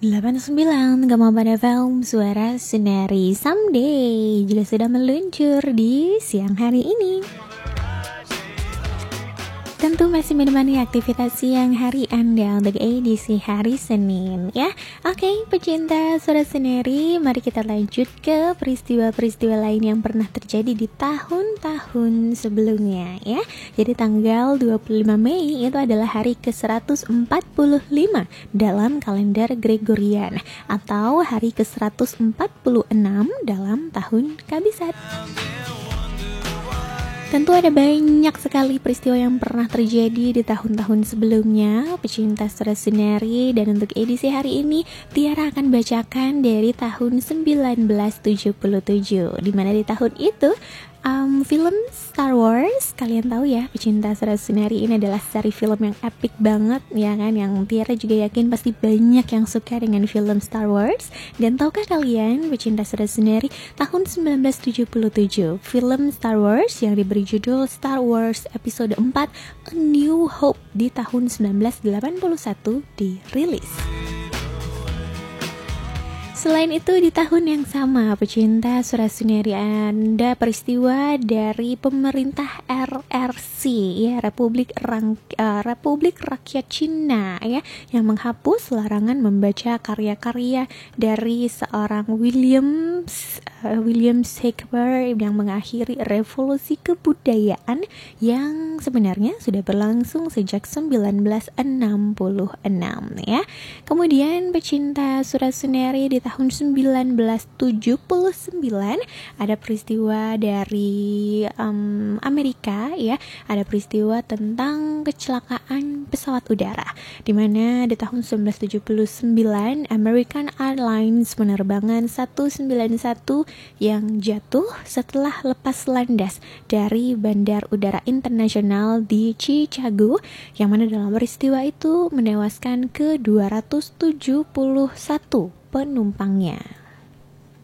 89,4 FM Suara Senari Someday juga sudah meluncur di siang hari ini. Tentu masih menemani aktivitas siang hari Anda untuk edisi hari Senin ya. Oke, pecinta Suara Senari, mari kita lanjut ke peristiwa-peristiwa lain yang pernah terjadi di tahun-tahun sebelumnya ya. Jadi tanggal 25 Mei itu adalah hari ke-145 dalam kalender Gregorian atau hari ke-146 dalam tahun Kabisat. Tentu ada banyak sekali peristiwa yang pernah terjadi di tahun-tahun sebelumnya, pecinta Suara Senari, dan untuk edisi hari ini Tiara akan bacakan dari tahun 1977, di mana di tahun itu film Star Wars, kalian tahu ya pecinta Suara Senari, ini adalah seri film yang epic banget ya kan, yang Tiara juga yakin pasti banyak yang suka dengan film Star Wars. Dan tahukah kalian pecinta Suara Senari, tahun 1977 film Star Wars yang diberi judul Star Wars Episode 4 A New Hope di tahun 1981 dirilis. Selain itu di tahun yang sama pecinta Suara Senari, ada peristiwa dari pemerintah RRC ya, Republik Rakyat Cina ya, yang menghapus larangan membaca karya-karya dari seorang William Shakespeare yang mengakhiri revolusi kebudayaan yang sebenarnya sudah berlangsung sejak 1966 ya. Kemudian pecinta Suara Senari, di tahun 1979 ada peristiwa dari Amerika ya, ada peristiwa tentang kecelakaan pesawat udara, di mana di tahun 1979 American Airlines penerbangan 191 yang jatuh setelah lepas landas dari Bandar Udara Internasional di Chicago, yang mana dalam peristiwa itu menewaskan ke 271 penumpangnya.